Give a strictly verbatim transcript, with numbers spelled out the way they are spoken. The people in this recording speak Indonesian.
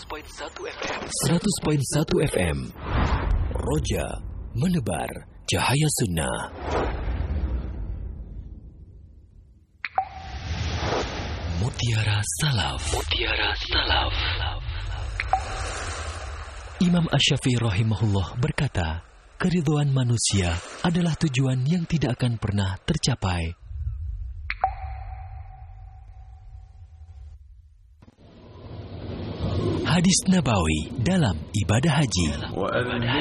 seratus koma satu F M. Roja menebar cahaya sunnah. Mutiara Salaf. Mutiara Salaf. Imam Asy-Syafi'i rahimahullah berkata, keridhaan manusia adalah tujuan yang tidak akan pernah tercapai. Hadis Nabawi dalam ibadah haji.